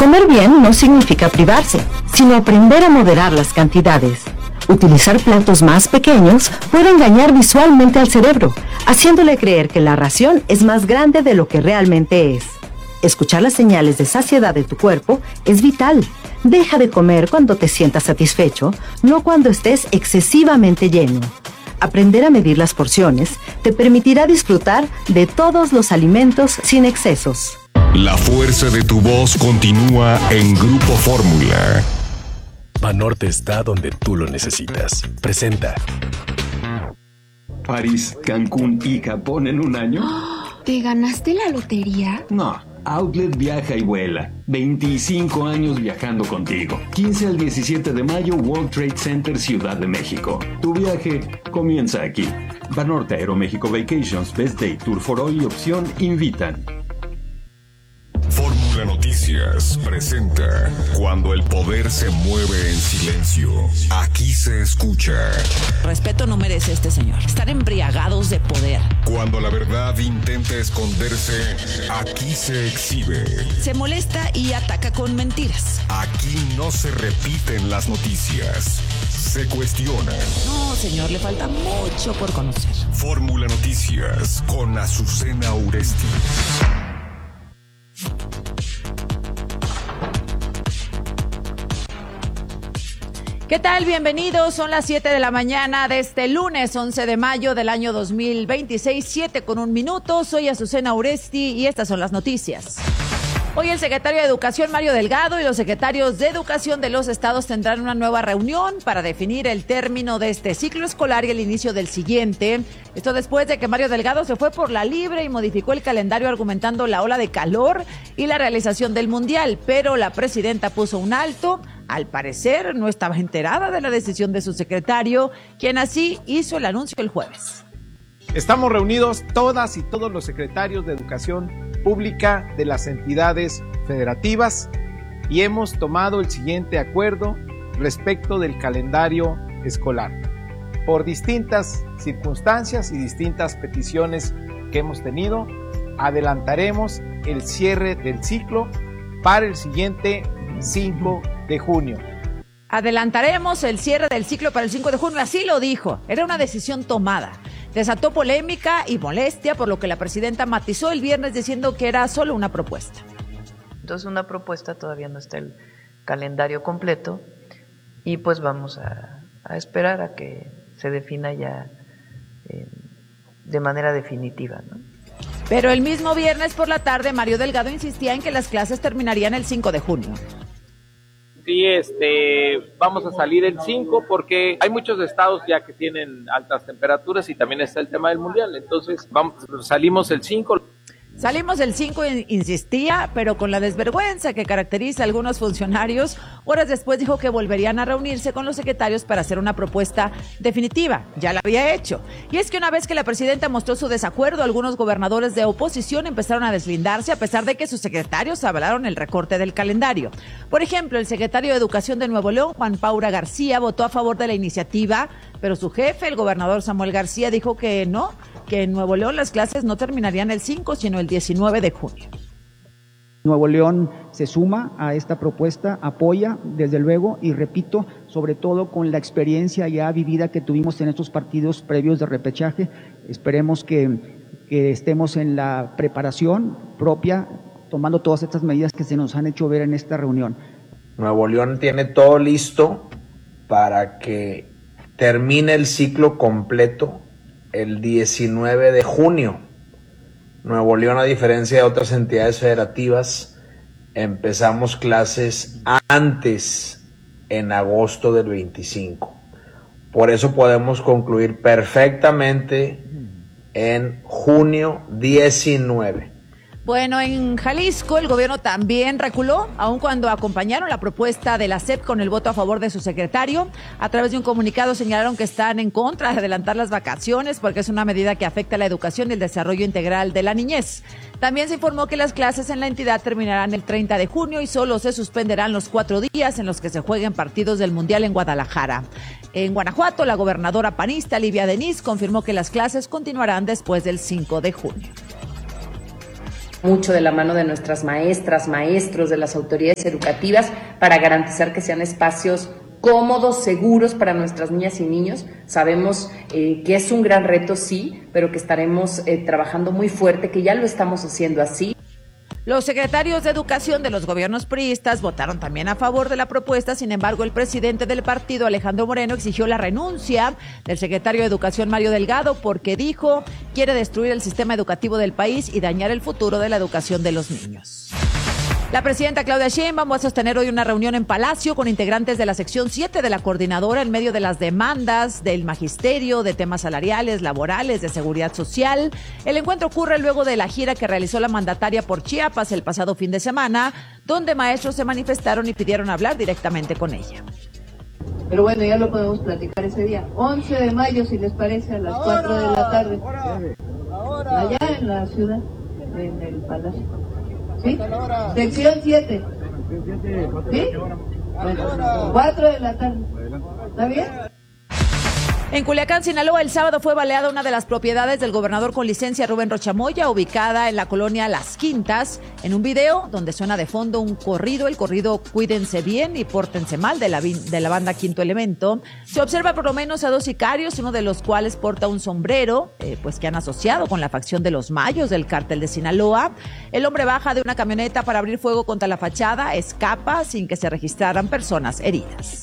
Comer bien no significa privarse, sino aprender a moderar las cantidades. Utilizar platos más pequeños puede engañar visualmente al cerebro, haciéndole creer que la ración es más grande de lo que realmente es. Escuchar las señales de saciedad de tu cuerpo es vital. Deja de comer cuando te sientas satisfecho, no cuando estés excesivamente lleno. Aprender a medir las porciones te permitirá disfrutar de todos los alimentos sin excesos. La fuerza de tu voz continúa en Grupo Fórmula. Banorte está donde tú lo necesitas. Presenta. París, Cancún y Japón en un año. ¿Te ganaste la lotería? No, Outlet viaja y vuela. 25 años viajando contigo. 15 al 17 de mayo, World Trade Center, Ciudad de México. Tu viaje comienza aquí. Banorte Aeroméxico Vacations, Best Day, Tour for All y Opción invitan. Fórmula Noticias presenta Cuando el poder se mueve en silencio. Aquí se escucha. Respeto no merece este señor. Están embriagados de poder. Cuando la verdad intenta esconderse, aquí se exhibe. Se molesta y ataca con mentiras. Aquí no se repiten las noticias. Se cuestionan. No, señor, le falta mucho por conocer. Fórmula Noticias con Azucena Uresti. ¿Qué tal? Bienvenidos. Son las 7 de la mañana de este lunes 11 de mayo del año 2026, 7:01. Soy Azucena Uresti y estas son las noticias. Hoy el secretario de Educación, Mario Delgado, y los secretarios de Educación de los estados tendrán una nueva reunión para definir el término de este ciclo escolar y el inicio del siguiente. Esto después de que Mario Delgado se fue por la libre y modificó el calendario argumentando la ola de calor y la realización del Mundial, pero la presidenta puso un alto. Al parecer no estaba enterada de la decisión de su secretario, quien así hizo el anuncio el jueves. Estamos reunidos todas y todos los secretarios de Educación Pública de las entidades federativas y hemos tomado el siguiente acuerdo respecto del calendario escolar. Por distintas circunstancias y distintas peticiones que hemos tenido, adelantaremos el cierre del ciclo para el siguiente 5 de junio. Adelantaremos el cierre del ciclo para el 5 de junio, así lo dijo. Era una decisión tomada. Desató polémica y molestia, por lo que la presidenta matizó el viernes diciendo que era solo una propuesta. Entonces una propuesta, todavía no está el calendario completo y pues vamos a esperar a que se defina ya de manera definitiva, ¿no? Pero el mismo viernes por la tarde, Mario Delgado insistía en que las clases terminarían el 5 de junio. Sí, vamos a salir el 5 porque hay muchos estados ya que tienen altas temperaturas y también está el tema del Mundial. Entonces salimos el 5. Salimos el 5, insistía, pero con la desvergüenza que caracteriza a algunos funcionarios, horas después dijo que volverían a reunirse con los secretarios para hacer una propuesta definitiva. Ya la había hecho. Y es que una vez que la presidenta mostró su desacuerdo, algunos gobernadores de oposición empezaron a deslindarse a pesar de que sus secretarios avalaron el recorte del calendario. Por ejemplo, el secretario de Educación de Nuevo León, Juan Paura García, votó a favor de la iniciativa, pero su jefe, el gobernador Samuel García, dijo que no, que en Nuevo León las clases no terminarían el 5, sino el 19 de junio. Nuevo León se suma a esta propuesta, apoya, desde luego, y repito, sobre todo con la experiencia ya vivida que tuvimos en estos partidos previos de repechaje. Esperemos que estemos en la preparación propia, tomando todas estas medidas que se nos han hecho ver en esta reunión. Nuevo León tiene todo listo para que termine el ciclo completo el 19 de junio. Nuevo León, a diferencia de otras entidades federativas, empezamos clases antes, en agosto del 25. Por eso podemos concluir perfectamente en junio 19. Bueno, en Jalisco el gobierno también reculó, aun cuando acompañaron la propuesta de la SEP con el voto a favor de su secretario. A través de un comunicado señalaron que están en contra de adelantar las vacaciones porque es una medida que afecta a la educación y el desarrollo integral de la niñez. También se informó que las clases en la entidad terminarán el 30 de junio y solo se suspenderán los 4 días en los que se jueguen partidos del Mundial en Guadalajara. En Guanajuato, la gobernadora panista Livia Denis confirmó que las clases continuarán después del 5 de junio. mucho de la mano de nuestras maestras, maestros, de las autoridades educativas, para garantizar que sean espacios cómodos, seguros para nuestras niñas y niños. Sabemos que es un gran reto, sí, pero que estaremos trabajando muy fuerte, que ya lo estamos haciendo así. Los secretarios de Educación de los gobiernos priistas votaron también a favor de la propuesta. Sin embargo, el presidente del partido, Alejandro Moreno, exigió la renuncia del secretario de Educación, Mario Delgado, porque dijo quiere destruir el sistema educativo del país y dañar el futuro de la educación de los niños. La presidenta Claudia Sheinbaum va a sostener hoy una reunión en Palacio con integrantes de la sección 7 de la coordinadora en medio de las demandas del magisterio, de temas salariales, laborales, de seguridad social. El encuentro ocurre luego de la gira que realizó la mandataria por Chiapas el pasado fin de semana, donde maestros se manifestaron y pidieron hablar directamente con ella. Pero bueno, ya lo podemos platicar ese día. 11 de mayo, si les parece, a las 4 de la tarde. Allá en la ciudad, en el Palacio. ¿Sí? Sección 7. ¿Sí? Bueno, 4 de la tarde. ¿Está bien? En Culiacán, Sinaloa, el sábado fue baleada una de las propiedades del gobernador con licencia, Rubén Rocha Moya, ubicada en la colonia Las Quintas. En un video donde suena de fondo un corrido, el corrido Cuídense bien y pórtense mal de la banda Quinto Elemento, se observa por lo menos a 2 sicarios, uno de los cuales porta un sombrero, pues que han asociado con la facción de los Mayos del cártel de Sinaloa. El hombre baja de una camioneta para abrir fuego contra la fachada, escapa sin que se registraran personas heridas.